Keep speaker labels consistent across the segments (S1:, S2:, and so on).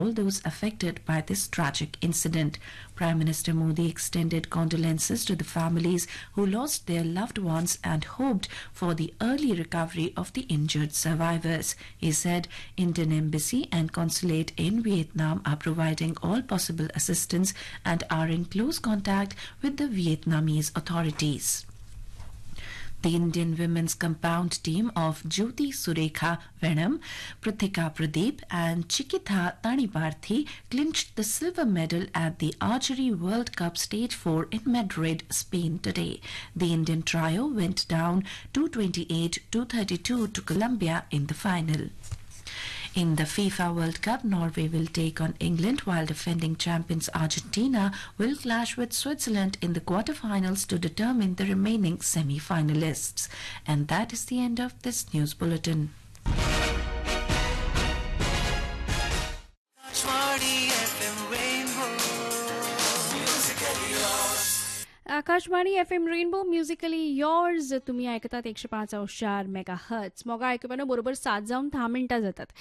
S1: all those affected by this tragic incident. Prime Minister Modi extended condolences to the families who lost their loved ones and hoped for the early recovery of the injured survivors. He said Indian Embassy and Consulate in Vietnam are providing all possible assistance and are in close contact with the Vietnamese authorities. The Indian women's compound team of Jyoti Surekha Venam, Pratika Pradeep and Chikitha Tanibarthi clinched the silver medal at the Archery World Cup Stage 4 in Madrid, Spain today. The Indian trio went down 228-232 to Colombia in the final. In the FIFA World Cup, Norway will take on England while defending champions Argentina will clash with Switzerland in the quarterfinals to determine the remaining semi-finalists. And that is the end of this news bulletin.
S2: Akashvani FM rainbow musically yours तुम्ही ऐकतात 105.4 megahertz. Moga ऐकून बरोबर 7:10 जातात.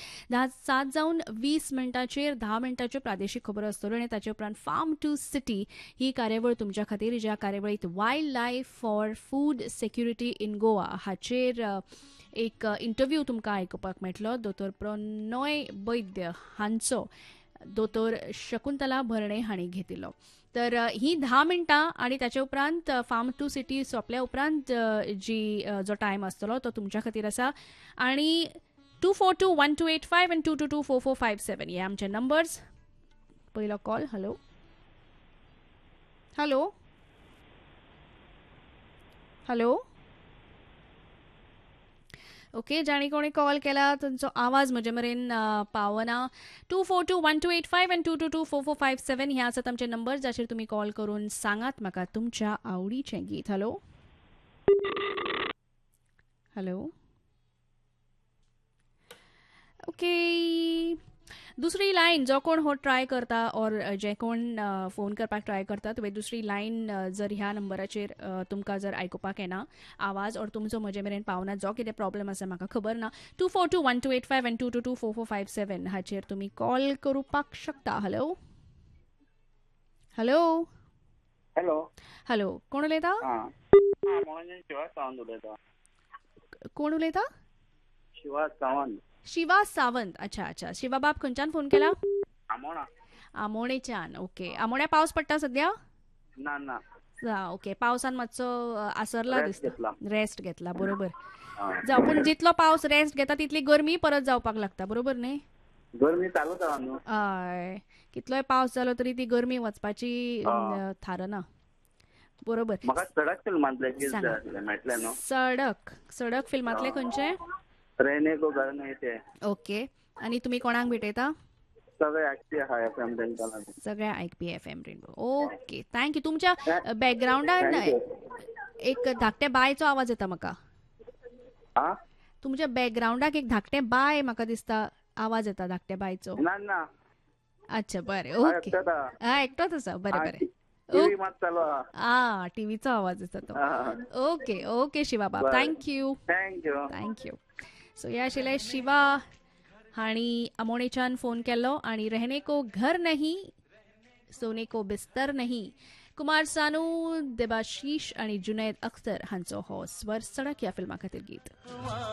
S2: 7:20 10 मिनटाच्यो प्रादेशीक खबरो आसतल्यो आनी ताचे उपरांत फार्म टू सिटी ही कार्यावळ तुमच्या खातीर, ज्या कार्यावळीत wild life for food security in Goa हाचेर एक इंटरव्यू तुमकां आयकुपाक मेळटलो. दोतोर प्रणय वैद्य हांचो दोतोर शकुंतला भरणे हांणी घेतिल्लो. तर ही 10 मिनटां आणि त्याच्या उपरांत फार्म टू सिटी सोंपल्या उपरांत जो टायम आसतलो तो तुमच्या खातीर आसा. आणि 2421-285 and 222-4457 हे आमचे नंबर्स. पयलो call. Hello hello hello. Okay, जाणी कोणी कॉल केला तांचो आवाज म्हजे मेरेन पावना. 2421-285 and 222-4457 हे आसात आमचे नंबर, जाचेर तुमी कॉल करून सांगात म्हाका तुमच्या आवडीचें गीत. Hello hello. ओके, दुसरी लायन जो कोण हो ट्राय करता और जे कोण फोन करपाक ट्राय करता तुवें दुसरी लायन जर ह्या नंबराचेर तुमकां जर आयकुपाक येना आवाज और तुमचो म्हजे मेरेन पावना, जो कितें प्रॉब्लेम आसा म्हाका खबर ना, 2421-285 and 222-4457 हाचेर तुमी कॉल करूपाक शकता. Hello hello
S3: hello
S2: hello. कोण उलयता? कोण उलयता? शिवा सावंत. अच्छा अच्छा. शिवा बाब खंयच्यान फोन केला? आमोणेच्यान. ओके. आमोण्या पावस पडटा सध्या? ना. ओके, पावसान मातसो आसरला दिसता. रेस्ट घेतला, बरोबर. जावं, पूण जितलो पावस रेस्ट घेता तितली गरमी परत जावपाक लागता, बरोबर न्ही?
S3: गरमी चालूच आहा न्हू.
S2: हय, कितलोय पावस जालो तरी ती गरमी वचपाची थारना, बरोबर.
S3: म्हाका सडक फिल्मांतले गीत जाय आसले, मेळटले न्हू?
S2: सडक फिल्मांतले खंयचे?
S3: रहने को घर नहीं थे.
S2: ओके. आणि तुम्ही कोणाक भेटयता?
S3: सगळे आयकपी आहा FM तांकां लागून.
S2: सगळे आयकपी FM रेनबो. Okay, thank you. तुमच्या बॅकग्राऊंडान एक धाकटे बायचो आवाज येता म्हाका. तुमच्या बॅकग्राऊंडाक एक धाकटे बाय म्हाका दिसता आवाज येता, धाकटे बायचो.
S3: ना.
S2: अच्छा, बरें. ओके. एकटोच आसा. बरें.
S3: टीव्ही मात चालू आहा.
S2: टीव्हीचो आवाज येता तो. ओके शिवा बाब, थँक्यू. सो हे आशिल्ले शिवा हांणी आमोणेच्यान फोन केल्लो. आनी रहने को घर नहीं, सोने को बिस्तर नहीं, कुमार सानू, देबाशीश आनी जुनैद अख्तर हांचो हो स्वर सडक ह्या फिल्मा खातीर गीत.